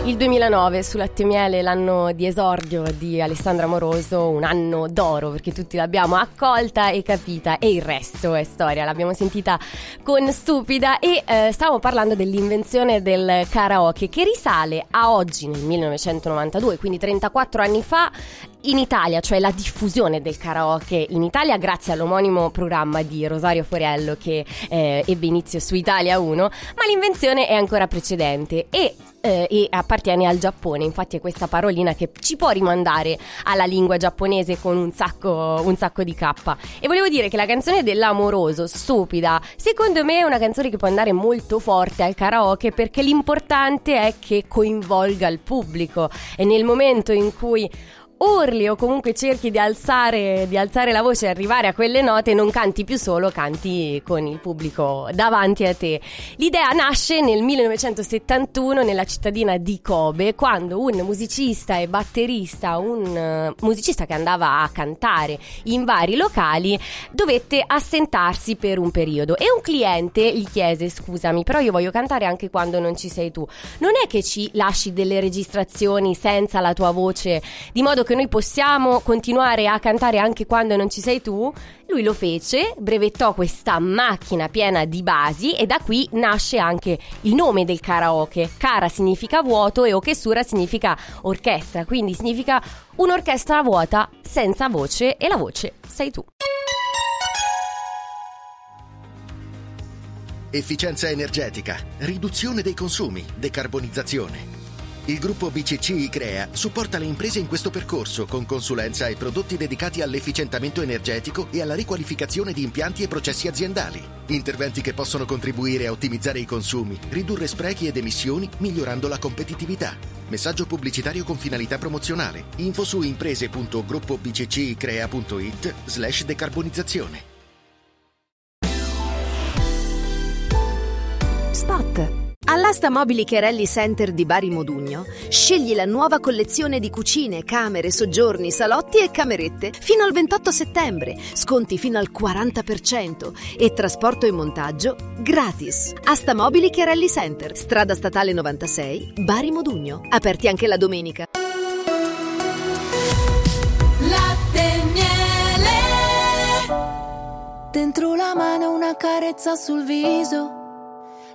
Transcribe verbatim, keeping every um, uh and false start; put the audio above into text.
Il duemilanove su Latte e Miele, l'anno di esordio di Alessandra Amoroso, un anno d'oro perché tutti l'abbiamo accolta e capita, e il resto è storia. L'abbiamo sentita con Stupida e eh, stavamo parlando dell'invenzione del karaoke, che risale a oggi, nel millenovecentonovantadue, quindi trentaquattro anni fa, in Italia, cioè la diffusione del karaoke in Italia grazie all'omonimo programma di Rosario Foriello che eh, ebbe inizio su Italia uno, ma l'invenzione è ancora precedente e Eh, e appartiene al Giappone. Infatti è questa parolina che ci può rimandare alla lingua giapponese con un sacco, un sacco di K. E volevo dire che la canzone dell'Amoroso, Stupida, secondo me è una canzone che può andare molto forte al karaoke, perché l'importante è che coinvolga il pubblico, e nel momento in cui urli o comunque cerchi di alzare, di alzare la voce e arrivare a quelle note, non canti più solo, canti con il pubblico davanti a te. L'idea nasce nel millenovecentosettantuno nella cittadina di Kobe, quando un musicista e batterista, un uh, musicista che andava a cantare in vari locali, dovette assentarsi per un periodo, e un cliente gli chiese: scusami, però io voglio cantare anche quando non ci sei tu, non è che ci lasci delle registrazioni senza la tua voce, di modo che noi possiamo continuare a cantare anche quando non ci sei tu? Lui lo fece, brevettò questa macchina piena di basi, e da qui nasce anche il nome del karaoke. Kara significa vuoto e okesura significa orchestra, quindi significa un'orchestra vuota senza voce, e la voce sei tu. Efficienza energetica, riduzione dei consumi, decarbonizzazione. Il gruppo B C C I-Crea supporta le imprese in questo percorso con consulenza e prodotti dedicati all'efficientamento energetico e alla riqualificazione di impianti e processi aziendali. Interventi che possono contribuire a ottimizzare i consumi, ridurre sprechi ed emissioni, migliorando la competitività. Messaggio pubblicitario con finalità promozionale. Info su imprese punto gruppo b c c i crea punto i t slash decarbonizzazione. Spot. All'Asta Mobili Chiarelli Center di Bari Modugno scegli la nuova collezione di cucine, camere, soggiorni, salotti e camerette fino al ventotto settembre, sconti fino al quaranta per cento e trasporto e montaggio gratis. Asta Mobili Chiarelli Center, strada statale novantasei, Bari Modugno, aperti anche la domenica. Latte e Miele. Dentro la mano una carezza sul viso,